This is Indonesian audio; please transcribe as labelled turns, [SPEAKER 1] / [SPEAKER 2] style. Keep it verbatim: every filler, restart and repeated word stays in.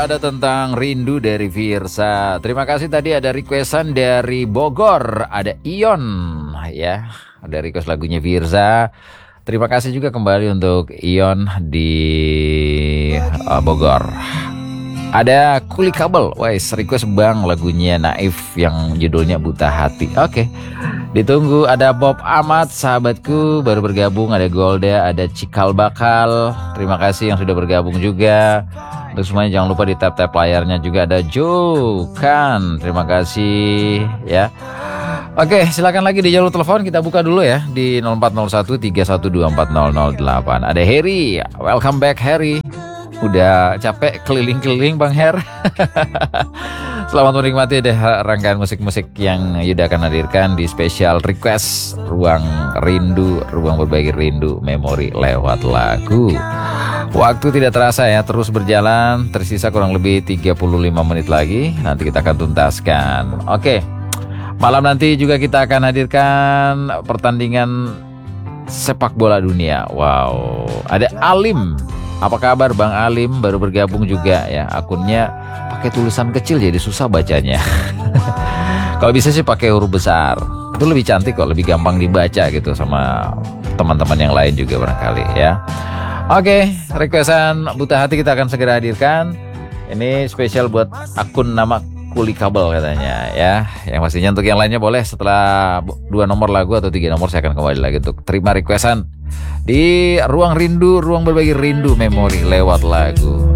[SPEAKER 1] ya, ada tentang rindu dari Virsa. Terima kasih tadi ada requestan dari Bogor, ada Ion ya, ada request lagunya Virsa. Terima kasih juga kembali untuk Ion di uh, Bogor. Ada Kuli Kabel, wes request bang lagunya Naif yang judulnya Buta Hati. Oke, ditunggu. Ada Bob Ahmad, sahabatku baru bergabung. Ada Golda, ada Cikal Bakal. Terima kasih yang sudah bergabung juga. Untuk semuanya jangan lupa di tap-tap layarnya juga. Ada Joe Kan, terima kasih ya. Oke, silakan lagi di jalur telepon, kita buka dulu ya di nol empat nol satu tiga satu dua empat nol nol delapan. Ada Harry, welcome back Harry. Udah capek keliling-keliling Bang Her. Selamat menikmati deh rangkaian musik-musik yang Yuda akan hadirkan di special request Ruang Rindu, Ruang Berbagi Rindu Memori lewat lagu. Waktu tidak terasa ya, terus berjalan. Tersisa kurang lebih tiga puluh lima menit lagi. Nanti kita akan tuntaskan. Oke. Malam nanti juga kita akan hadirkan pertandingan sepak bola dunia. Wow, ada Alim. Apa kabar Bang Alim? Baru bergabung juga ya. Akunnya pakai tulisan kecil jadi susah bacanya. Kalau bisa sih pakai huruf besar. Itu lebih cantik kok, lebih gampang dibaca gitu sama teman-teman yang lain juga barangkali ya. Oke, requestan Buta Hati kita akan segera hadirkan. Ini spesial buat akun nama Kuli Kabel katanya ya. Yang pastinya untuk yang lainnya boleh setelah dua nomor lagu atau tiga nomor saya akan kembali lagi untuk terima requestan di Ruang Rindu, Ruang Berbagi Rindu Memori lewat lagu.